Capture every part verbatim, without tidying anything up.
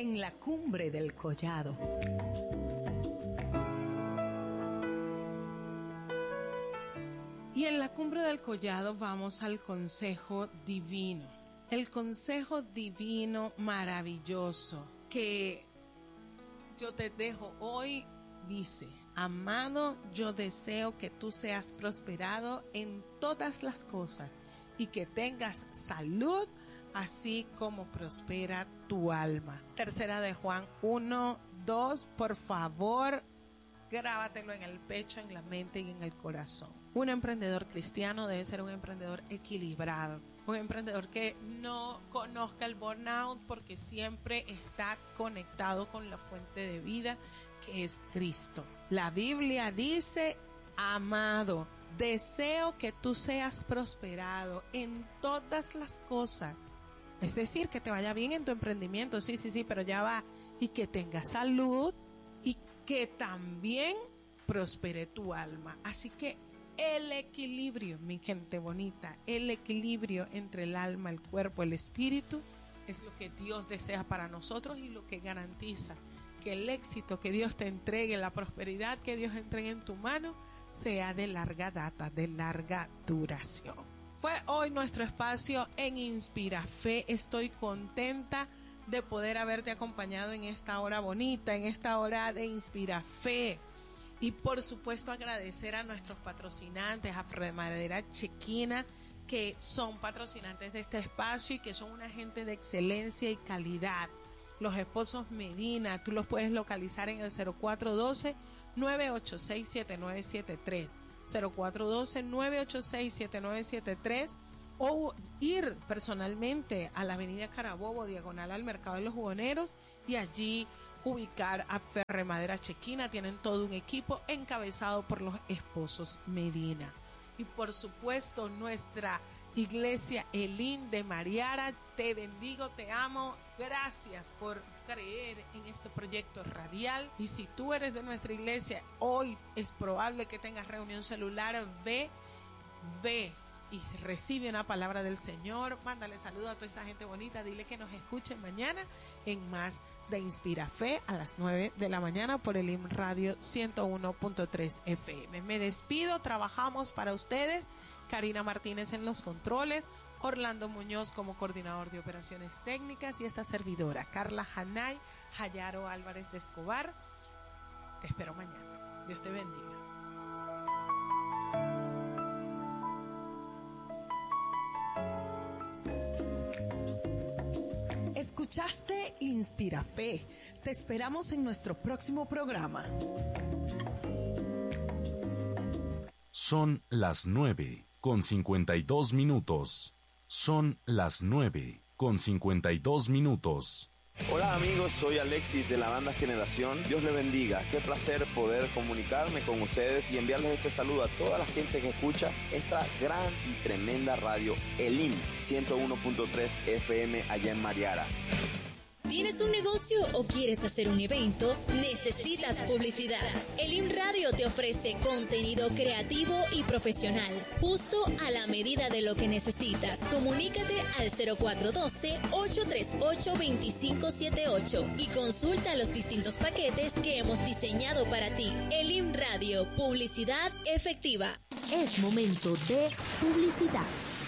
en la cumbre del collado. Y en la cumbre del collado vamos al consejo divino. El consejo divino maravilloso que yo te dejo hoy dice: amado, yo deseo que tú seas prosperado en todas las cosas y que tengas salud, así como prospera tu alma. Tercera de Juan uno, dos, por favor, grábatelo en el pecho, en la mente y en el corazón. Un emprendedor cristiano debe ser un emprendedor equilibrado, un emprendedor que no conozca el burnout porque siempre está conectado con la fuente de vida que es Cristo. La Biblia dice: amado, deseo que tú seas prosperado en todas las cosas. Es decir, que te vaya bien en tu emprendimiento, sí, sí, sí, pero ya va. Y que tengas salud y que también prospere tu alma. Así que el equilibrio, mi gente bonita, el equilibrio entre el alma, el cuerpo, el espíritu, es lo que Dios desea para nosotros y lo que garantiza que el éxito que Dios te entregue, la prosperidad que Dios entregue en tu mano, sea de larga data, de larga duración. Fue hoy nuestro espacio en Inspira Fe. Estoy contenta de poder haberte acompañado en esta hora bonita, en esta hora de Inspira Fe. Y por supuesto agradecer a nuestros patrocinantes, a Fremadera Chequina, que son patrocinantes de este espacio y que son una gente de excelencia y calidad. Los esposos Medina, tú los puedes localizar en el cero cuatro uno dos, nueve ocho seis, siete nueve siete tres, cero cuatro uno dos, nueve ocho seis, siete nueve siete tres, o ir personalmente a la avenida Carabobo, diagonal al Mercado de los Jugoneros, y allí ubicar a Ferremadera Chequina. Tienen todo un equipo encabezado por los esposos Medina. Y por supuesto nuestra Iglesia Elim de Mariara, te bendigo, te amo, gracias por creer en este proyecto radial. Y si tú eres de nuestra iglesia, hoy es probable que tengas reunión celular, ve, ve y recibe una palabra del Señor. Mándale saludos a toda esa gente bonita, dile que nos escuchen mañana en más de Inspira Fe a las nueve de la mañana por el Elim Radio ciento uno punto tres F M. Me despido, trabajamos para ustedes. Karina Martínez en los controles, Orlando Muñoz como coordinador de operaciones técnicas y esta servidora, Carla Hanay Hayaro Álvarez de Escobar. Te espero mañana. Dios te bendiga. Escuchaste Inspira Fe. Te esperamos en nuestro próximo programa. Son las nueve con cincuenta y dos minutos. Son las nueve con cincuenta y dos minutos. Hola amigos, soy Alexis de la banda Generación. Dios les bendiga. Qué placer poder comunicarme con ustedes y enviarles este saludo a toda la gente que escucha esta gran y tremenda radio Elim ciento uno punto tres F M allá en Mariara. ¿Tienes un negocio o quieres hacer un evento? Necesitas publicidad. Elim Radio te ofrece contenido creativo y profesional, justo a la medida de lo que necesitas. Comunícate al cero cuatro uno dos, ocho tres ocho, dos cinco siete ocho y consulta los distintos paquetes que hemos diseñado para ti. Elim Radio, publicidad efectiva. Es momento de publicidad.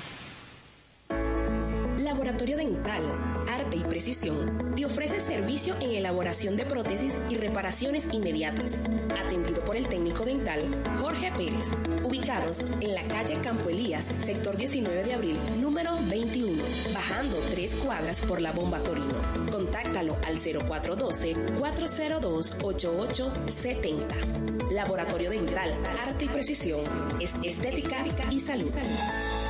Laboratorio Dental, Arte y Precisión te ofrece servicio en elaboración de prótesis y reparaciones inmediatas. Atendido por el técnico dental Jorge Pérez. Ubicados en la calle Campo Elías, sector diecinueve de abril, número veintiuno, bajando tres cuadras por la Bomba Torino. Contáctalo al cero cuatro uno dos, cuatro cero dos, ocho ocho siete cero. Laboratorio Dental, Arte y Precisión es estética y salud.